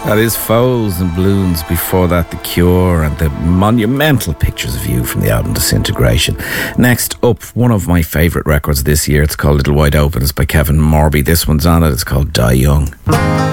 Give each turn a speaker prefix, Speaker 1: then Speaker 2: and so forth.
Speaker 1: That is Foes and Balloons. Before that, The Cure and the monumental Pictures of You from the album Disintegration. Next up, one of my favourite records this year. It's called Little Wide Open. It's by Kevin Morby. This one's on it. It's called Die Young.